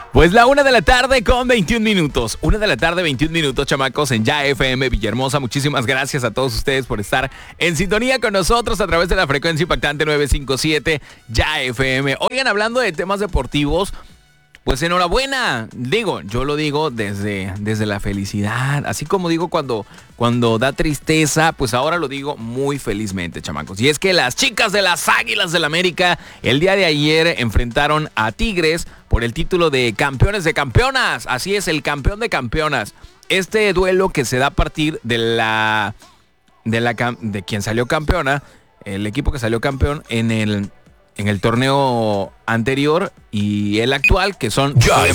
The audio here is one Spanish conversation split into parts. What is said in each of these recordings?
Pues la 1:00 con 21 minutos. 1:00, 21 minutos, chamacos, en Ya FM Villahermosa. Muchísimas gracias a todos ustedes por estar en sintonía con nosotros a través de la frecuencia impactante 957 Ya FM. Oigan, hablando de temas deportivos, pues enhorabuena. Yo lo digo desde la felicidad. Así como digo cuando da tristeza, pues ahora lo digo muy felizmente, chamacos. Y es que las chicas de las Águilas del América el día de ayer enfrentaron a Tigres por el título de campeones de campeonas. Así es, el campeón de campeonas. Este duelo que se da a partir de quien salió campeona, el equipo que salió campeón en el torneo anterior y el actual, que son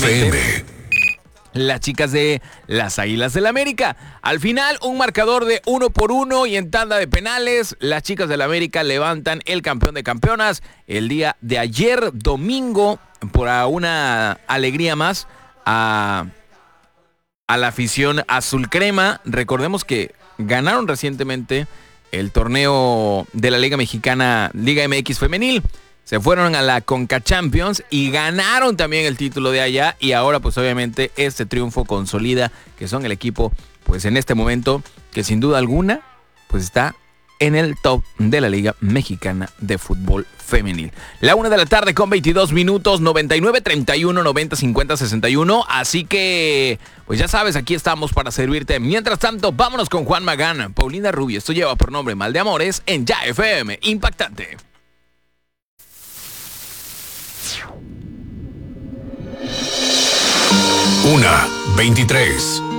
las chicas de las Águilas del América. Al final, un marcador de 1-1 y en tanda de penales, las chicas del América levantan el campeón de campeonas el día de ayer, domingo, por una alegría más a la afición azul crema. Recordemos que ganaron recientemente el torneo de la Liga Mexicana, Liga MX Femenil. Se fueron a la Conca Champions y ganaron también el título de allá. Y ahora, pues obviamente, este triunfo consolida que son el equipo, pues en este momento, que sin duda alguna, pues está en el top de la Liga Mexicana de Fútbol Femenil. La 1:00 con 22 minutos, 99-31, 90-50-61. Así que, pues ya sabes, aquí estamos para servirte. Mientras tanto, vámonos con Juan Magán, Paulina Rubio. Esto lleva por nombre Mal de Amores en Ya FM Impactante. 1:23.